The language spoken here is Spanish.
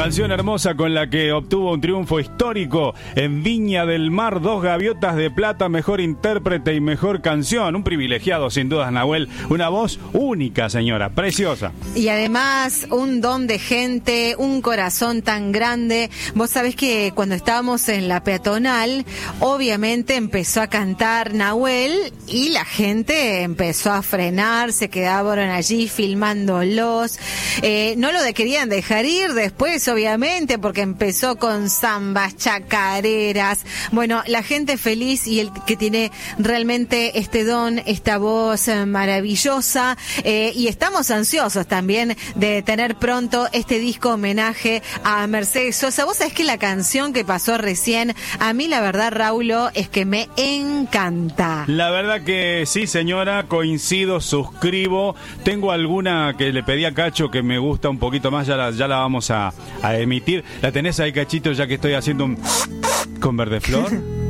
Canción hermosa con la que obtuvo un triunfo histórico en Viña del Mar, 2 gaviotas de plata, mejor intérprete y mejor canción. Un privilegiado, sin dudas, Nahuel. Una voz única, señora, preciosa. Y además, un don de gente, un corazón tan grande. Vos sabés que cuando estábamos en la peatonal, obviamente empezó a cantar Nahuel y la gente empezó a frenar, se quedaban allí filmándolos. No lo querían dejar ir después, obviamente, porque empezó con zambas, chacareras. Bueno, la gente feliz y el que tiene realmente este don, esta voz maravillosa. Y estamos ansiosos también de tener pronto este disco homenaje a Mercedes Sosa. Vos sabés que la canción que pasó recién, a mí la verdad, Raulo, es que me encanta. La verdad que sí, señora, coincido, suscribo. Tengo alguna que le pedí a Cacho que me gusta un poquito más, ya la vamos a emitir. ¿La tenés ahí, Cachito, ya que estoy haciendo un con Verdeflor?